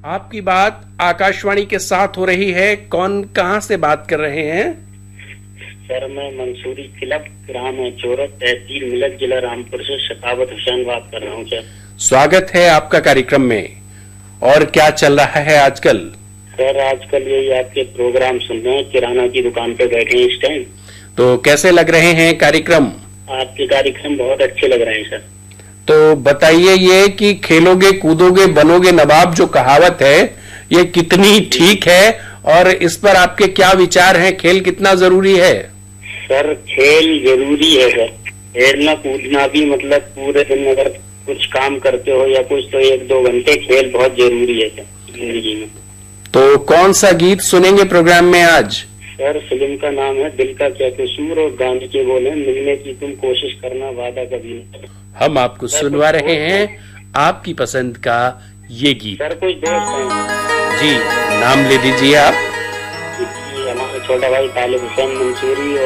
आपकी बात आकाशवाणी के साथ हो रही है। कौन कहां से बात कर रहे हैं? सर मैं मंसूरी क्लब ग्राम है चोरत तहसील मिलक जिला रामपुर से शतावत हुसैन बात कर रहा हूँ सर। स्वागत है आपका कार्यक्रम में। और क्या चल रहा है आजकल? सर आजकल यही आपके प्रोग्राम सुन रहे हैं, किराना की दुकान पे बैठे हैं इस टाइम। तो कैसे लग रहे हैं कार्यक्रम? आपके कार्यक्रम बहुत अच्छे लग रहे हैं सर। तो बताइए ये कि खेलोगे कूदोगे बनोगे नवाब जो कहावत है ये कितनी ठीक है और इस पर आपके क्या विचार हैं? खेल कितना जरूरी है? सर खेल जरूरी है सर, खेलना कूदना भी, मतलब पूरे दिन अगर कुछ काम करते हो या कुछ तो 1-2 घंटे खेल बहुत जरूरी है सर जिंदगी में। तो कौन सा गीत सुनेंगे प्रोग्राम में आज? सर फिल्म का नाम है दिल का क्या कसूर और गाने के बोल है मिलने की तुम कोशिश करना वादा कभी नहीं। हम आपको सुनवा रहे हैं आपकी पसंद का ये गीत। सर कुछ दोस्त हैं जी, नाम ले दीजिए आप। हमारा छोटा भाई तालिब हुसैन मंसूरी